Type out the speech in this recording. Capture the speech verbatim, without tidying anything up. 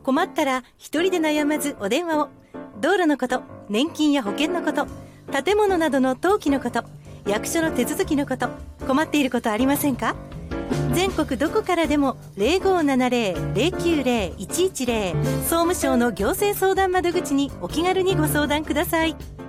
困ったら一人で悩まずお電話を。道路のこと、年金や保険のこと、建物などの登記のこと、役所の手続きのこと、困っていることありませんか？全国どこからでも ゼロごーななゼロ ゼロきゅうゼロ いちいちゼロ 総務省の行政相談窓口にお気軽にご相談ください。